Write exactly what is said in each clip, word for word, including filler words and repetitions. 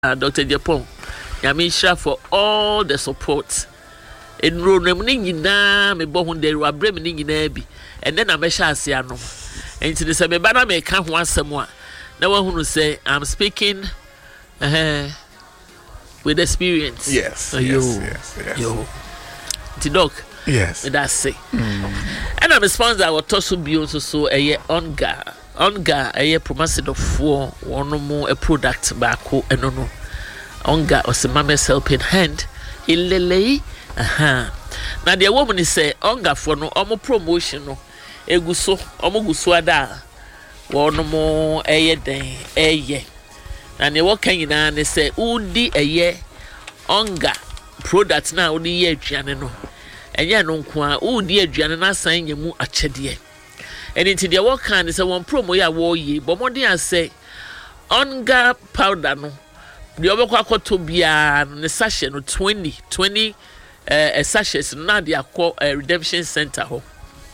uh, Doctor Japon. Yamisha for all the support. In Ronamini na me bohun de Rabremini nebi. And then I'm a shasiano. And to the same banner may come once someone. No one who say I'm speaking uh, with experience. Yes. Uh, yes, yo, yes, yes. Yo. Tidok. Yes. That's say. Mm. And I'm a sponsor of Tosu Beyonce so a year on Ga. On Ga a year promised of four one more a product back and no no. On Ga was a mama's helping hand. Ilele. Aha. Now the woman is say on Ga for no omo promotion no. Eguso omo guswada. One more a year day a year. And the work can and say Udi a year on Ga product now the year Janino. Enya no kwa wo di aduane na san yemu achede and into the work can is one promo ya wo yi but modern as say onga powder no the obekwa akoto bia ne sachet no twenty twenty eh sachets na de akọ redemption center ho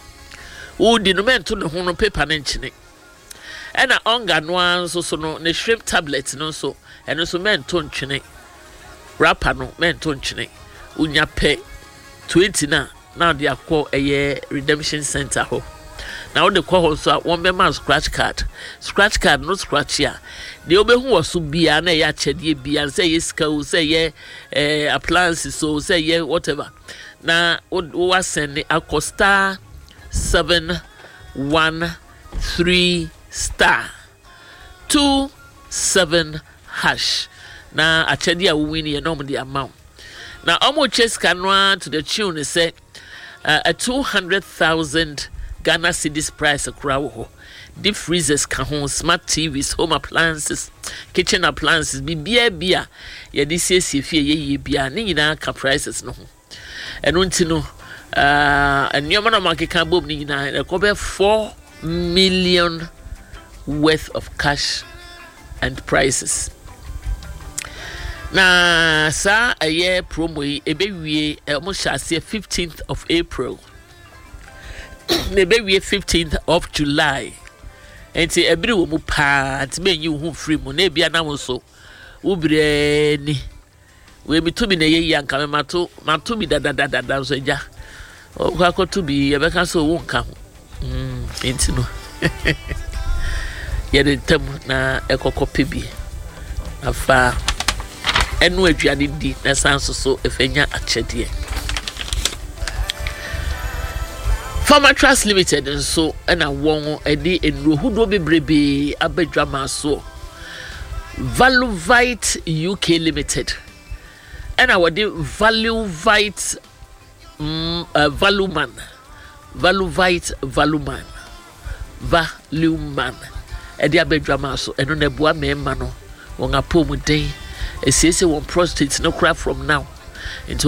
wo di no mento ne ho no paper na nchine ena onga no anso so no ne shrimp tablet no so eno so mento nchine wrapper no mento nchine unya pe twenty na now they are called a year redemption center ho now the call so one be man scratch card scratch card no scratch here the obehu was so bia na ya chede bia say yes ka say ye eh appliances so say ye whatever na we send Acosta seven one three star two seven hash na achede a we win ye no the amount. Now, Omo Chase Canwa to the tune is say uh, a two hundred thousand Ghana cedis price a crowd. Deep freezers, can smart T Vs, home appliances, kitchen appliances, be beer beer. Yeah, this is if ye beer, Nina can prices no. And untino uh and your man market can boom Nina a cover four million worth of cash and prices. Na sa a year promo ebe wie almost shall say fifteenth of April. Ebe wie fifteenth of July. Enti ebiri wo mu pa ti me yi hu free mu na bia na wo so. Wo bire ni. We mi to bi na ye yanka me mato mato bi da da da da so ja. O kwa ko to bi e be ka so wo nka ho. Mm enti no. Ye de tem na ekokope bi. Afa enu aduane di na sanso so efenya achede Farmer Trust Limited nso na won edi enrohudo bebrebe abadwama so Valuvite U K Limited ena wodi Valuvite mm, uh, Valuman Valuvite Valuman Valuman edi abadwama so eno na bua mema no won apom den. It says one prostate no crap from now into